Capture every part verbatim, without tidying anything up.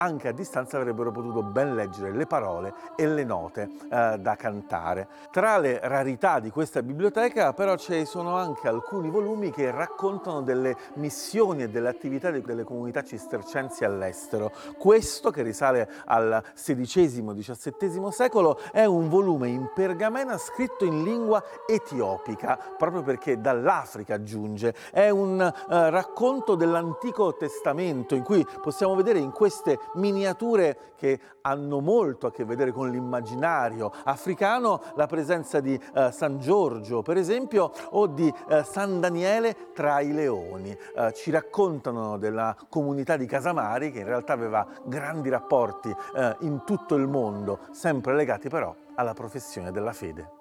anche a distanza avrebbero potuto ben leggere le parole e le note eh, da cantare. Tra le rarità di questa biblioteca però ci sono anche alcuni volumi che raccontano delle missioni e delle attività delle comunità cistercensi all'estero. Questo, che risale al sedicesimo diciassettesimo secolo, è un volume in pergamena scritto in lingua etiopica, proprio perché dall'Africa giunge. È un eh, racconto dell'Antico Testamento in cui possiamo vedere in queste miniature, che hanno molto a che vedere con l'immaginario africano, la presenza di eh, San Giorgio, per esempio, o di eh, San Daniele tra i leoni. Eh, ci raccontano della comunità di Casamari, che in realtà aveva grandi rapporti eh, in tutto il mondo, sempre legati però alla professione della fede.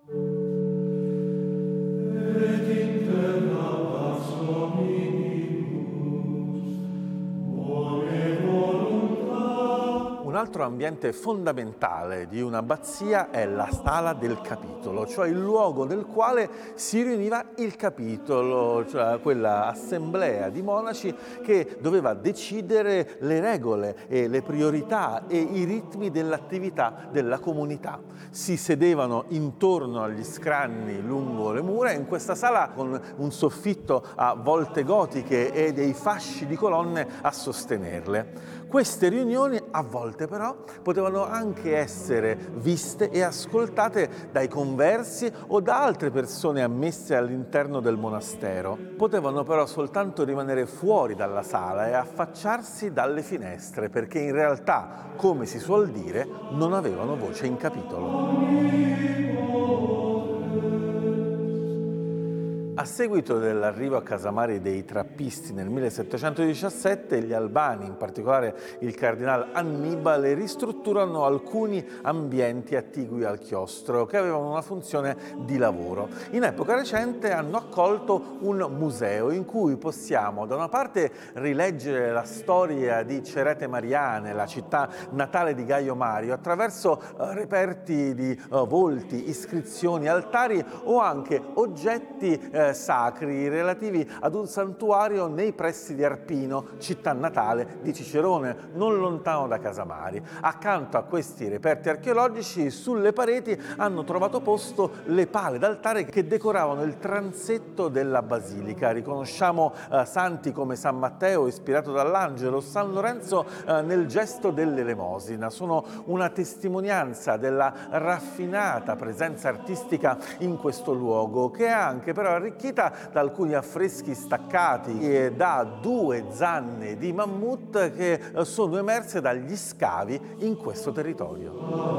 Un altro ambiente fondamentale di un'abbazia è la sala del capitolo, cioè il luogo nel quale si riuniva il capitolo, cioè quella assemblea di monaci che doveva decidere le regole e le priorità e i ritmi dell'attività della comunità. Si sedevano intorno agli scranni lungo le mura in questa sala con un soffitto a volte gotiche e dei fasci di colonne a sostenerle. Queste riunioni a volte però potevano anche essere viste e ascoltate dai conversi o da altre persone ammesse all'interno del monastero. Potevano però soltanto rimanere fuori dalla sala e affacciarsi dalle finestre, perché in realtà, come si suol dire, non avevano voce in capitolo. A seguito dell'arrivo a Casamari dei trappisti nel millesettecentodiciassette, gli albani, in particolare il cardinal Annibale, ristrutturano alcuni ambienti attigui al chiostro che avevano una funzione di lavoro. In epoca recente hanno accolto un museo in cui possiamo da una parte rileggere la storia di Cerete Mariane, la città natale di Gaio Mario, attraverso eh, reperti di eh, volti, iscrizioni, altari o anche oggetti eh, sacri relativi ad un santuario nei pressi di Arpino, città natale di Cicerone, non lontano da Casamari. Accanto a questi reperti archeologici, sulle pareti hanno trovato posto le pale d'altare che decoravano il transetto della basilica. Riconosciamo eh, santi come San Matteo, ispirato dall'angelo, San Lorenzo eh, nel gesto dell'elemosina. Sono una testimonianza della raffinata presenza artistica in questo luogo, che è anche però arricchita da alcuni affreschi staccati e da due zanne di mammut che sono emerse dagli scavi in questo territorio.